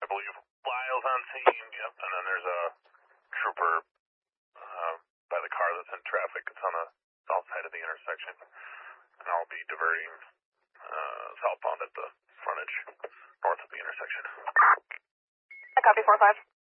I believe Lyle's on scene, yep, and then there's a trooper by the car that's in traffic. It's on the south side of the intersection, and I'll be diverting southbound at the frontage north of the intersection. I copy 4-5.